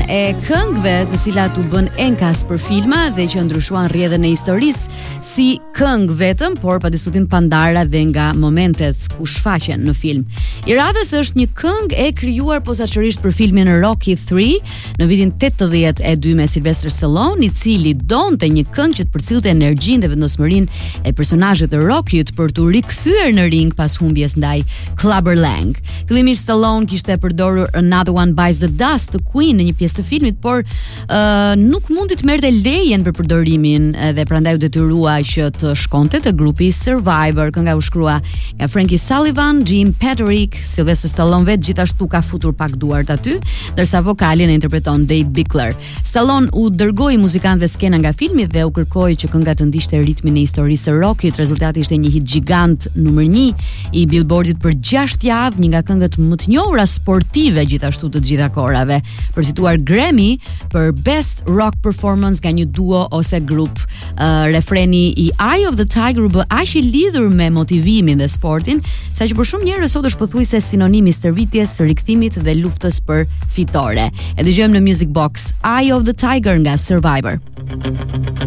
e këngëve të cilat u bën enkas për filma dhe që ndryshuan rrjedhën e historisë si këngë vetëm, por pa diskutim pandara dhe nga momentet ku shfaqen në film. I radhës është një këngë e krijuar posaçërisht për filmin Rocky 3 në vitin 82 me Sylvester Stallone, i cili donte një këngë që të përcillte energjinë dhe vendosmërinë e personazhit të Rockyt për t'u rikthyer në ring pas humbjes ndaj Clubber Lang. Fillimisht Stallone kishte përdorur Another One Bites the Dust të Queen në një pjesë të filmit, por nuk mundi të merrte lejen për përdorimin dhe prandaj u detyrua që të shkonte te grupi Survivor. Kënga u shkrua nga Frankie Sullivan, Jim Patrick, Sylvester Stallone vetë gjithashtu ka futur pak duart aty, ndërsa vokalin e interpreton Dave Bickler. Stallone u dërgoi muzikantëve skena nga filmi dhe u kërkoi që kënga të ndiqte ritmin e historisë së Rockit. Rezultati ishte një hit gjigant numër 1 i Billboardit për 6 javë, një nga këngët më të njohura sportive gjithashtu të gjitha kohërave, përfituar Grammy për Best Rock Performance nga një duo ose grup. Refreni i Eye of the Tiger u bë aq i lidhur me motivimin dhe sportin, saqë për shumë njerëz sot është pothuajse sinonim i stërvitjes, së rikthimit dhe luftës për fitore. E dëgjojmë në Music Box Eye of the Tiger nga Survivor.